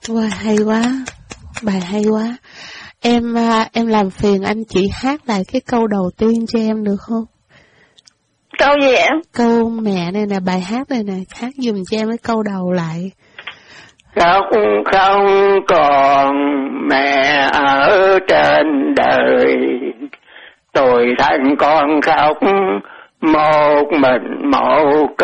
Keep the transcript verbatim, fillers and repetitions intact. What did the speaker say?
Wow, hay quá, bài hay quá. Em em làm phiền anh chị hát lại cái câu đầu tiên cho em được không? Câu gì ạ? Câu mẹ này nè, bài hát này nè, hát giùm cho em cái câu đầu lại. Khóc không còn mẹ ở trên đời, tôi thân con khóc một mình một